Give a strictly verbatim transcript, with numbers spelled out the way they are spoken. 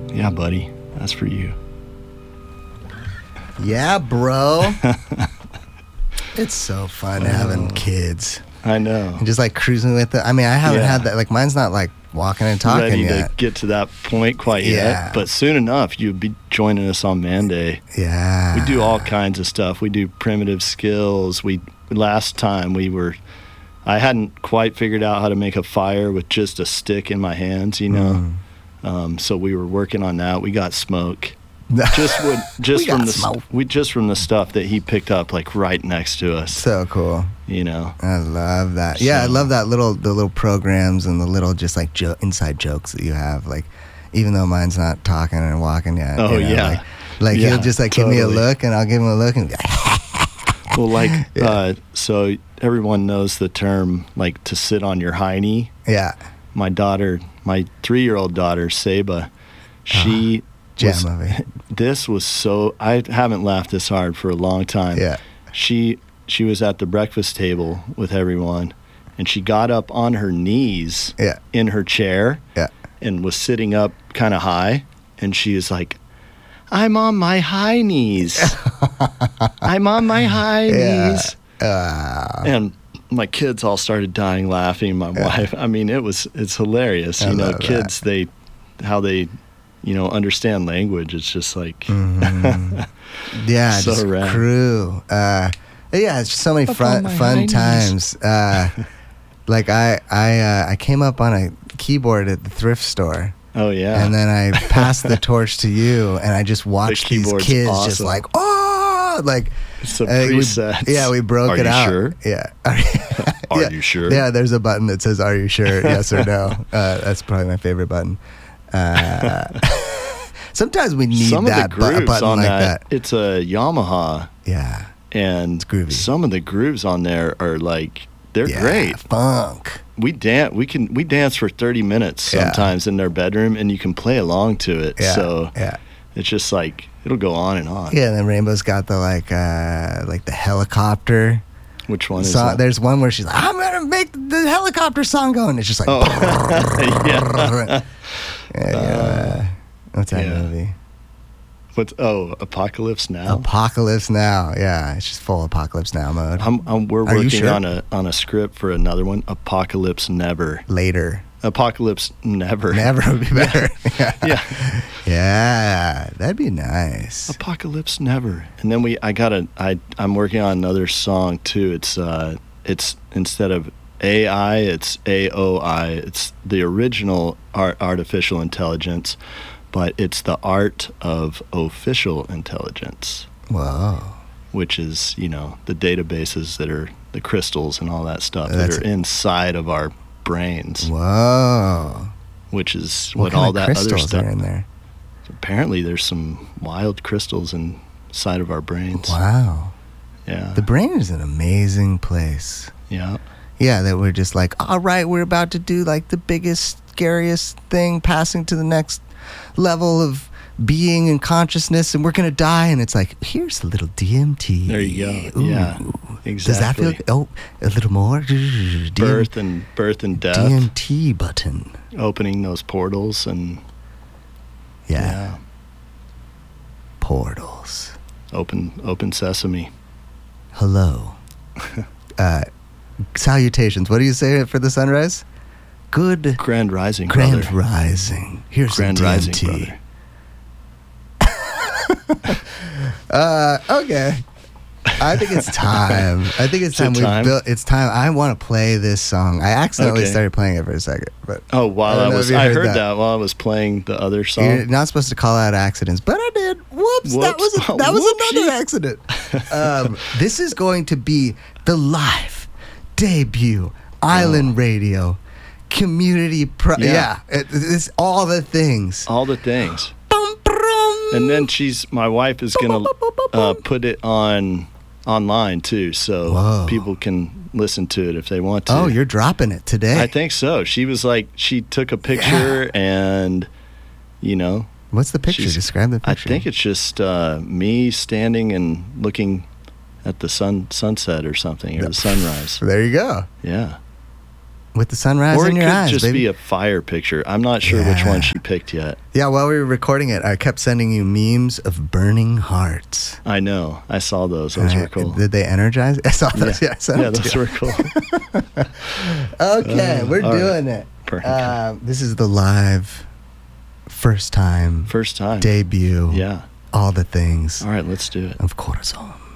Yeah, buddy. That's for you. Yeah, bro. It's so fun oh. having kids. I know. And just like cruising with it. I mean, I haven't yeah. had that. Like, mine's not like walking and talking Ready yet. to get to that point quite yeah. yet. But soon enough, you'll be joining us on Man Day. Yeah. We do all kinds of stuff. We do primitive skills. We last time we were, I hadn't quite figured out how to make a fire with just a stick in my hands, you know. Mm. Um, so we were working on that. We got smoke. just would just from the smoke. we just from the stuff that he picked up like right next to us. So cool. You know. I love that. So, yeah, I love that little the little programs and the little just like jo- inside jokes that you have. Like, even though mine's not talking and walking yet. Oh you know, yeah. Like, like yeah, he'll just like totally. give me a look and I'll give him a look and. Be like, well, like yeah. uh, so everyone knows the term like to sit on your hiney. Yeah. My daughter, my three-year-old daughter, Saba, she. Uh-huh. Jam was, movie. This was so I haven't laughed this hard for a long time. Yeah. She she was at the breakfast table with everyone and she got up on her knees yeah. in her chair yeah. and was sitting up kind of high and she was like, I'm on my high knees. I'm on my high yeah. knees. Uh, and my kids all started dying laughing. My yeah. wife, I mean, it was it's hilarious. I you know, kids that. they how they you know, understand language. It's just like, mm-hmm. yeah, so just rad. crew. Uh, yeah, it's just so many fun fun times. Uh, like I I uh, I came up on a keyboard at the thrift store. Oh yeah, and then I passed the torch to you, and I just watched the these kids awesome. just like oh, like it's a uh, preset. We, yeah, we broke Are it you out. Sure? Yeah. Are yeah. you sure? Yeah, there's a button that says "Are you sure?" Yes or no. Uh, that's probably my favorite button. Uh, sometimes we need some that of the grooves bu- button on like that, that. It's a Yamaha. Yeah, and it's groovy. Some of the grooves on there are like they're yeah, great. Funk. We dance. We can we dance for thirty minutes sometimes yeah. in their bedroom, and you can play along to it. Yeah, so yeah. it's just like it'll go on and on. Yeah, and then Rainbow's got the like uh, like the helicopter. Which one is song, that? There's one where she's like, I'm going to make the helicopter song go. And it's just like, oh. yeah. yeah, yeah. Uh, what's that yeah. movie? What's, oh, Apocalypse Now? Apocalypse Now, yeah. It's just full Apocalypse Now mode. I'm, I'm, we're Are working sure? on a on a script for another one, Apocalypse Never. Later. Apocalypse Never. Never would be better. yeah. yeah. Yeah, that'd be nice. Apocalypse Never. And then we, I got a, I, I'm working on another song too. It's, uh, it's instead of A I, it's A O I. It's the original art, artificial intelligence, but it's the art of official intelligence. Whoa. Which is, you know, the databases that are the crystals and all that stuff That's that are inside of our brains. Whoa. Which is what, what all that crystals other stuff are in there. Apparently, there's some wild crystals inside of our brains. Wow. Yeah. The brain is an amazing place. Yeah. Yeah, that we're just like, all right, we're about to do like the biggest, scariest thing, passing to the next level of being and consciousness, and we're going to die. And it's like, here's a little D M T. There you go. Ooh. Yeah. Exactly. Does that feel, oh, a little more? Birth and birth and death. D M T button. Opening those portals and... Yeah. yeah. Portals. Open open sesame. Hello. uh, salutations. What do you say for the sunrise? Good. Grand rising, Grand brother. rising. Here's Grand a D M T. rising, brother. uh, okay. I think it's time. I think it's time it we time? built. It's time. I want to play this song. I accidentally Okay. started playing it for a second, but Oh, while I I, don't know was, if you I heard heard that. that. while I was playing the other song. you're not supposed to call out accidents, but I did. Whoops! That Whoops. was a, that was Whoopsie. another accident. Um, this is going to be the live debut Island Oh. Radio community. Pro- yeah, Yeah. it, it's all the things. All the things. Bum, brum. And then she's my wife is gonna uh, put it on online too, so Whoa. people can listen to it if they want to. Oh, you're dropping it today. I think so. She was like, she took a picture Yeah. and, you know, What's the picture? she's- Describe the I picture. think it's just uh, me standing and looking at the sun sunset or something, or the sunrise. There you go. Yeah. with the sunrise or in it your could eyes, just baby. be a fire picture. I'm not sure which Yeah. one she picked yet. Yeah, while we were recording it, I kept sending you memes of burning hearts. I know. I saw those. Those were Right. cool. Did they energize? I saw those. Yeah, I sent yeah them to those you. were cool. Okay, Uh, we're all right. doing it. Perfect. Um, this is the live, first time, First time. debut, Yeah. all the things All right, let's do it. of Corazon.